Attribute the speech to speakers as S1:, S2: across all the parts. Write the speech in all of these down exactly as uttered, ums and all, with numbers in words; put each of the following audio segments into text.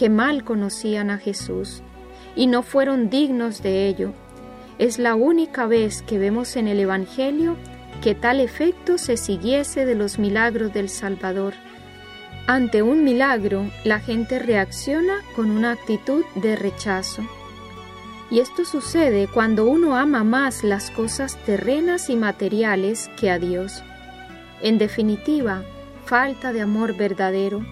S1: que mal conocían a Jesús y no fueron dignos de ello. Es la única vez que vemos en el Evangelio que tal efecto se siguiese de los milagros del Salvador. Ante un milagro, la gente reacciona con una actitud de rechazo. Y esto sucede cuando uno ama más las cosas terrenas y materiales que a Dios. En definitiva, falta de amor verdadero.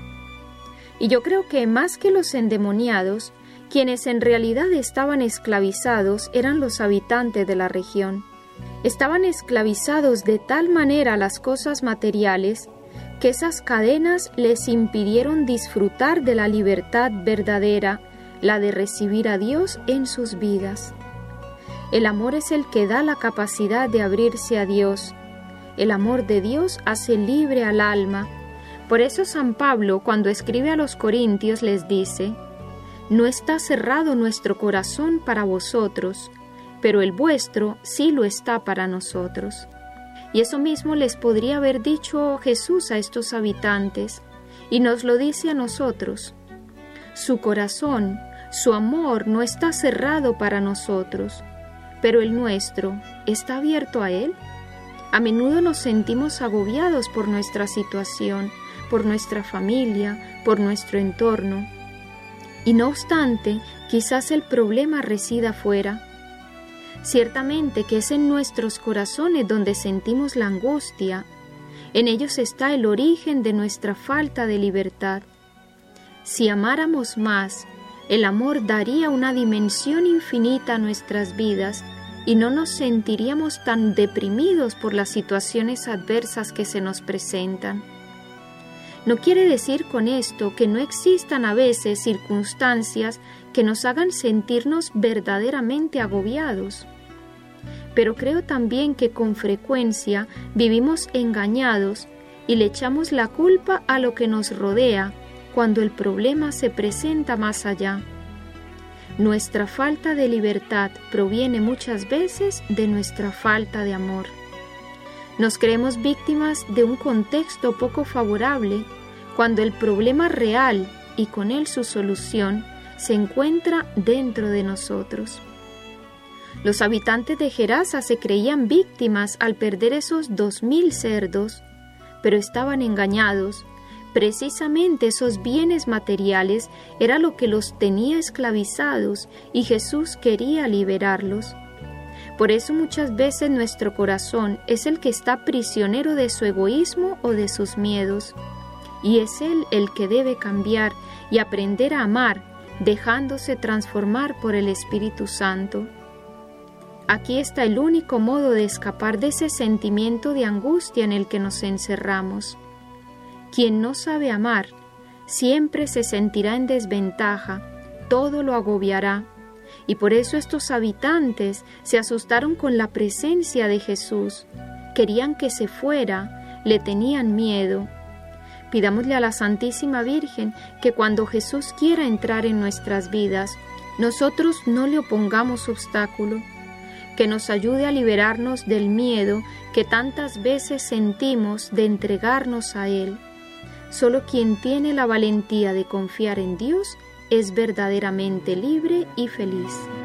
S1: Y yo creo que más que los endemoniados, quienes en realidad estaban esclavizados eran los habitantes de la región. Estaban esclavizados de tal manera a las cosas materiales que esas cadenas les impidieron disfrutar de la libertad verdadera, la de recibir a Dios en sus vidas. El amor es el que da la capacidad de abrirse a Dios. El amor de Dios hace libre al alma. Por eso San Pablo, cuando escribe a los Corintios, les dice: «No está cerrado nuestro corazón para vosotros, pero el vuestro sí lo está para nosotros». Y eso mismo les podría haber dicho Jesús a estos habitantes, y nos lo dice a nosotros. Su corazón, su amor no está cerrado para nosotros, pero el nuestro está abierto a Él. A menudo nos sentimos agobiados por nuestra situación, por nuestra familia, por nuestro entorno. Y no obstante, quizás el problema resida fuera. Ciertamente que es en nuestros corazones donde sentimos la angustia. En ellos está el origen de nuestra falta de libertad. Si amáramos más, el amor daría una dimensión infinita a nuestras vidas y no nos sentiríamos tan deprimidos por las situaciones adversas que se nos presentan. No quiere decir con esto que no existan a veces circunstancias que nos hagan sentirnos verdaderamente agobiados. Pero creo también que con frecuencia vivimos engañados y le echamos la culpa a lo que nos rodea cuando el problema se presenta más allá. Nuestra falta de libertad proviene muchas veces de nuestra falta de amor. Nos creemos víctimas de un contexto poco favorable cuando el problema real y con él su solución se encuentra dentro de nosotros. Los habitantes de Gerasa se creían víctimas al perder esos dos mil cerdos, pero estaban engañados. Precisamente esos bienes materiales era lo que los tenía esclavizados y Jesús quería liberarlos. Por eso muchas veces nuestro corazón es el que está prisionero de su egoísmo o de sus miedos, y es Él el que debe cambiar y aprender a amar, dejándose transformar por el Espíritu Santo. Aquí está el único modo de escapar de ese sentimiento de angustia en el que nos encerramos. Quien no sabe amar, siempre se sentirá en desventaja, todo lo agobiará, y por eso estos habitantes se asustaron con la presencia de Jesús, querían que se fuera, le tenían miedo. Pidámosle a la Santísima Virgen que cuando Jesús quiera entrar en nuestras vidas, nosotros no le opongamos obstáculo, que nos ayude a liberarnos del miedo que tantas veces sentimos de entregarnos a Él. Solo quien tiene la valentía de confiar en Dios es verdaderamente libre y feliz.